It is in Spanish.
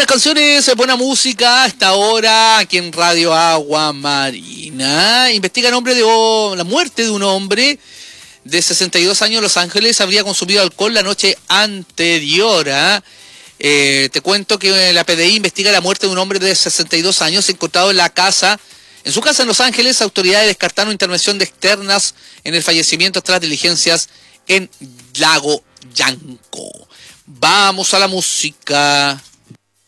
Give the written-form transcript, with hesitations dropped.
canciones, buena música a esta hora aquí en Radio Agua Marina. Investiga la muerte de un hombre de 62 años en Los Ángeles. Habría consumido alcohol la noche anterior. Te cuento que la PDI investiga la muerte de un hombre de 62 años encontrado en su casa en Los Ángeles. Autoridades descartaron intervención de externas en el fallecimiento tras diligencias en Lago Yanco. Vamos a la música.